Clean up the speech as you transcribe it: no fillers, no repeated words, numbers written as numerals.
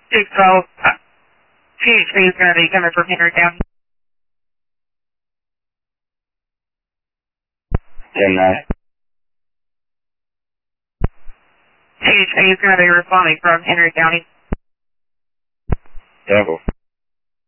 212, THC is going to be coming from Henry County. 10-9. THC is going to be responding from Henry County. Devil.